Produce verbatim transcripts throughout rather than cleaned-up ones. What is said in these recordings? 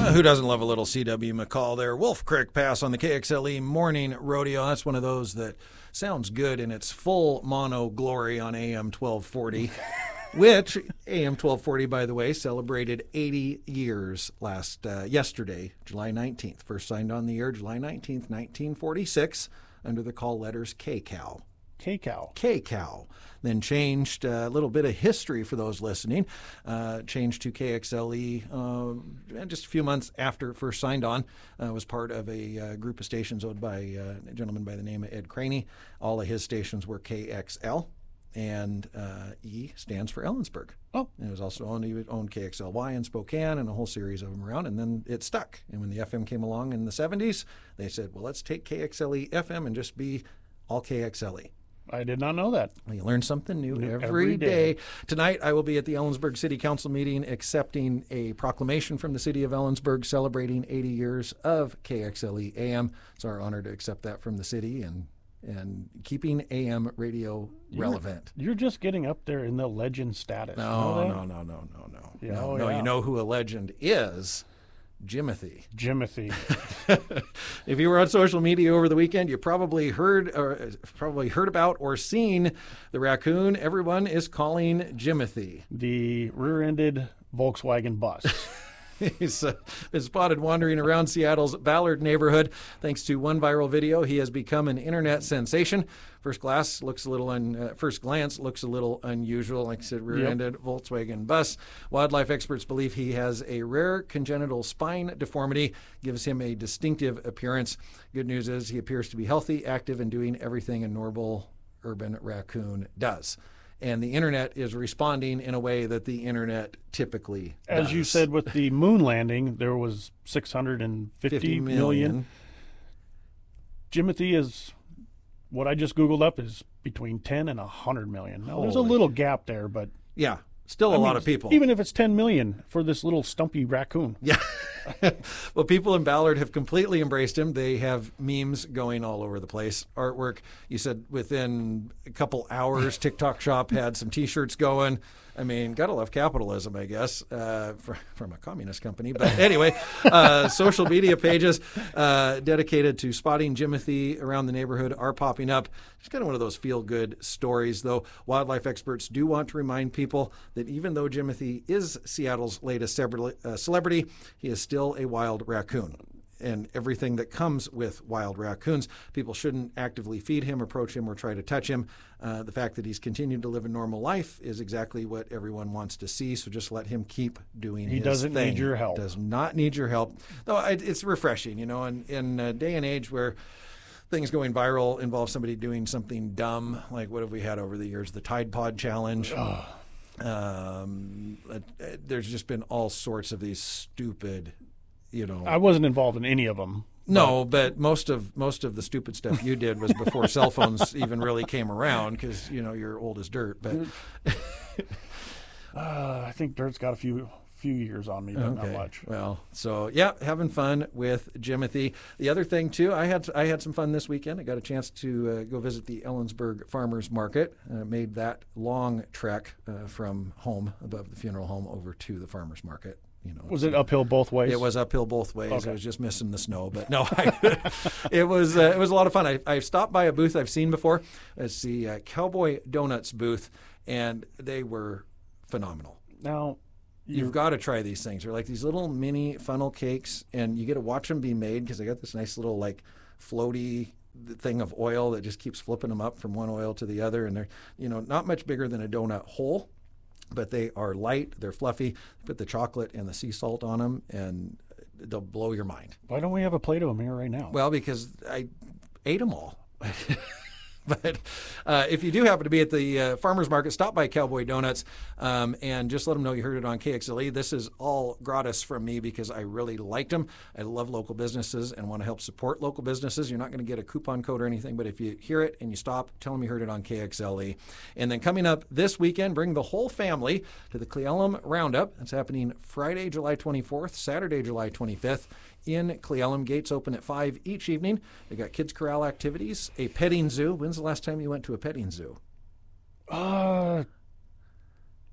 Uh, who doesn't love a little C W McCall there? Wolf Creek Pass on the K X L E Morning Rodeo. That's one of those that sounds good in its full mono glory on A M twelve forty, which A M twelve forty, by the way, celebrated eighty years last uh, yesterday, July nineteenth. First signed on the year, July nineteenth, nineteen forty-six, under the call letters K C A L. K C A L. K C A L. Then changed uh, a little bit of history for those listening. Uh, changed to K X L E uh, just a few months after it first signed on. Uh, was part of a uh, group of stations owned by uh, a gentleman by the name of Ed Craney. All of his stations were K X L, and uh, E stands for Ellensburg. Oh. And it was also owned, he owned K X L Y in Spokane and a whole series of them around, and then it stuck. And when the F M came along in the seventies, they said, well, let's take K X L E F M and just be all K X L E. I did not know that. You learn something new every, every day. day. Tonight, I will be at the Ellensburg City Council meeting accepting a proclamation from the city of Ellensburg celebrating eighty years of K X L E A M. It's our honor to accept that from the city and and keeping A M radio You're, relevant. You're just getting up there in the legend status. No, you know no, no, no, no, no. Yeah, no, oh, no yeah. You know who a legend is? Jimothy. Jimothy. If you were on social media over the weekend, you probably heard or probably heard about or seen the raccoon everyone is calling Jimothy. The rear-ended Volkswagen bus. He's uh, been spotted wandering around Seattle's Ballard neighborhood. Thanks to one viral video, he has become an internet sensation. First glass looks a little un, uh, first glance looks a little unusual, like I said, rear-ended yep. Volkswagen bus. Wildlife experts believe he has a rare congenital spine deformity, gives him a distinctive appearance. Good news is he appears to be healthy, active, and doing everything a normal urban raccoon does. And the internet is responding in a way that the internet typically does. As you said, with the moon landing, there was six hundred fifty million. million. Jimothy is, what I just Googled up, is between ten and one hundred million. Now, there's a little gap there, but... Yeah, still a I lot mean, of people. Even if it's ten million for this little stumpy raccoon. Yeah. Well, people in Ballard have completely embraced him. They have memes going all over the place. Artwork, you said within a couple hours, TikTok Shop had some T-shirts going. I mean, gotta love capitalism, I guess, uh, for, from a communist company. But anyway, uh, social media pages uh, dedicated to spotting Jimothy around the neighborhood are popping up. It's kind of one of those feel-good stories, though. Wildlife experts do want to remind people that even though Jimothy is Seattle's latest celebrity, he is still a wild raccoon. And everything that comes with wild raccoons. People shouldn't actively feed him, approach him, or try to touch him. Uh, the fact that he's continued to live a normal life is exactly what everyone wants to see, so just let him keep doing he his doesn't thing. need your help. Does not need your help. Though it, it's refreshing, you know, in, in a day and age where things going viral involve somebody doing something dumb, like what have we had over the years? The Tide Pod Challenge. Um, uh, there's just been all sorts of these stupid... You know, I wasn't involved in any of them. No, but, but most of most of the stupid stuff you did was before cell phones even really came around, because you know you're old as dirt. But uh, I think dirt's got a few few years on me, but okay. not much. Well, so yeah, having fun with Jimothy. The other thing too, I had I had some fun this weekend. I got a chance to uh, go visit the Ellensburg Farmers Market. Uh, made that long trek uh, from home above the funeral home over to the farmers market. You know, was it uphill both ways? It was uphill both ways. Okay. I was just missing the snow, but no, I, it was uh, it was a lot of fun. I, I stopped by a booth I've seen before. It's the uh, Cowboy Donuts booth, and they were phenomenal. Now, you've got to try these things. They're like these little mini funnel cakes, and you get to watch them be made because they got this nice little like floaty thing of oil that just keeps flipping them up from one oil to the other, and they're you know not much bigger than a donut hole. But they are light, they're fluffy. Put the chocolate and the sea salt on them, and they'll blow your mind. Why don't we have a plate of them here right now? Well, because I ate them all. But uh, if you do happen to be at the uh, farmer's market, stop by Cowboy Donuts um, and just let them know you heard it on K X L E. This is all gratis from me because I really liked them. I love local businesses and want to help support local businesses. You're not going to get a coupon code or anything, but if you hear it and you stop, tell them you heard it on K X L E. And then coming up this weekend, bring the whole family to the Cle Elum Roundup. It's happening Friday, July twenty-fourth, Saturday, July twenty-fifth. In Cle Elum. Gates open at five each evening. They got kids corral activities, a petting zoo. When's the last time you went to a petting zoo? Uh,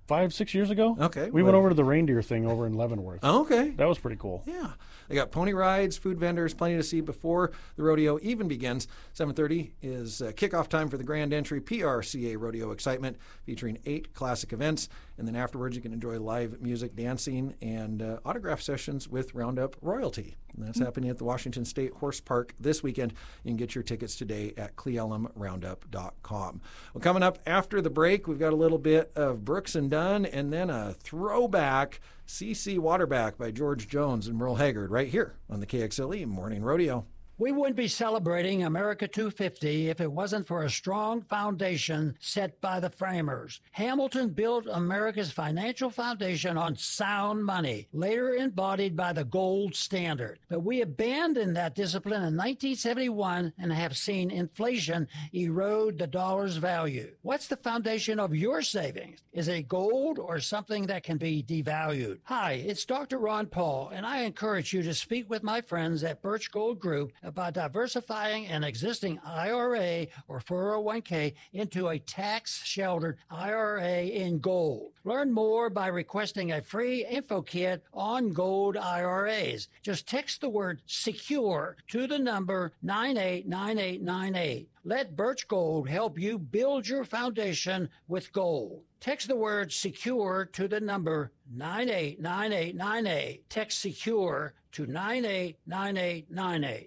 five, six years ago. Okay. We well, went over to the reindeer thing over in Leavenworth. Oh, okay. That was pretty cool. Yeah. They got pony rides, food vendors, plenty to see before the rodeo even begins. seven thirty is uh, kickoff time for the grand entry P R C A Rodeo Excitement, featuring eight classic events. And then afterwards, you can enjoy live music, dancing, and uh, autograph sessions with Roundup royalty. And that's mm-hmm. happening at the Washington State Horse Park this weekend. You can get your tickets today at Cle Elum Roundup dot com. Well, coming up after the break, we've got a little bit of Brooks and Dunn, and then a throwback C C Waterback by George Jones and Merle Haggard right here on the K X L E Morning Rodeo. We wouldn't be celebrating America two fifty if it wasn't for a strong foundation set by the framers. Hamilton built America's financial foundation on sound money, later embodied by the gold standard. But we abandoned that discipline in nineteen seventy-one and have seen inflation erode the dollar's value. What's the foundation of your savings? Is it gold or something that can be devalued? Hi, it's Doctor Ron Paul, and I encourage you to speak with my friends at Birch Gold Group about diversifying an existing I R A or four oh one k into a tax-sheltered I R A in gold. Learn more by requesting a free info kit on gold I R As. Just text the word SECURE to the number nine eight nine eight nine eight. Let Birch Gold help you build your foundation with gold. Text the word SECURE to the number nine eight nine eight nine eight. Text SECURE to nine eight nine eight nine eight.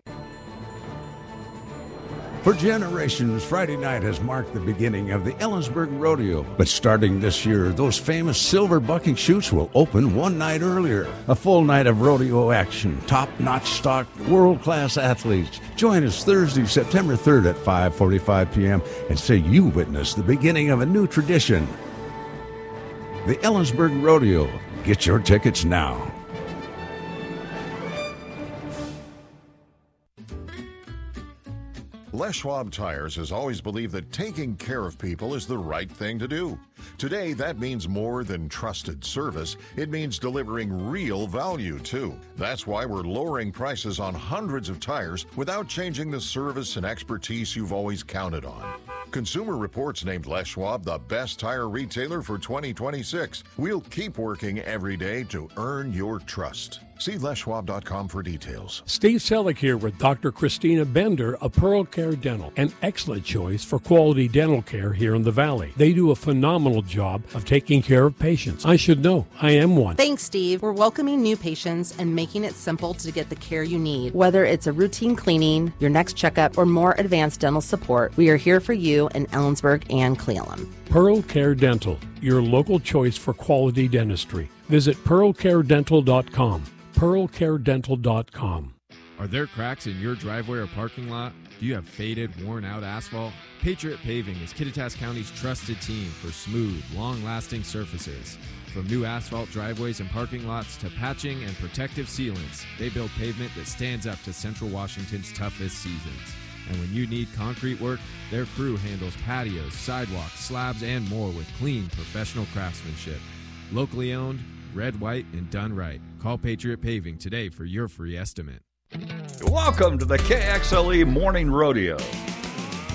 For generations, Friday night has marked the beginning of the Ellensburg Rodeo. But starting this year, those famous silver bucking chutes will open one night earlier. A full night of rodeo action, top-notch stock, world-class athletes. Join us Thursday, September third at five forty-five p.m. and say you witnessed the beginning of a new tradition. The Ellensburg Rodeo. Get your tickets now. Les Schwab Tires has always believed that taking care of people is the right thing to do. Today, that means more than trusted service. It means delivering real value, too. That's why we're lowering prices on hundreds of tires without changing the service and expertise you've always counted on. Consumer Reports named Les Schwab the best tire retailer for twenty twenty-six. We'll keep working every day to earn your trust. See Les Schwab dot com for details. Steve Selleck here with Doctor Christina Bender of Pearl Care Dental, an excellent choice for quality dental care here in the Valley. They do a phenomenal job of taking care of patients. I should know. I am one. Thanks, Steve. We're welcoming new patients and making it simple to get the care you need. Whether it's a routine cleaning, your next checkup, or more advanced dental support, we are here for you in Ellensburg and Cle Elum. Pearl Care Dental, your local choice for quality dentistry. Visit pearl care dental dot com. pearl care dental dot com. Are there cracks in your driveway or parking lot? Do you have faded, worn-out asphalt? Patriot Paving is Kittitas County's trusted team for smooth, long-lasting surfaces. From new asphalt driveways and parking lots to patching and protective sealants, they build pavement that stands up to Central Washington's toughest seasons. And when you need concrete work, their crew handles patios, sidewalks, slabs, and more with clean, professional craftsmanship. Locally owned, red, white, and done right. Call Patriot Paving today for your free estimate. Welcome to the K X L E Morning Rodeo.